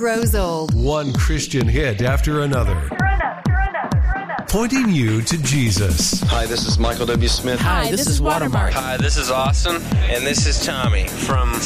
grows old. One Christian hit after another. Pointing you to Jesus. Hi, this is Michael W. Smith. Hi, this is Watermark. Hi, this is Austin. And this is Tommy from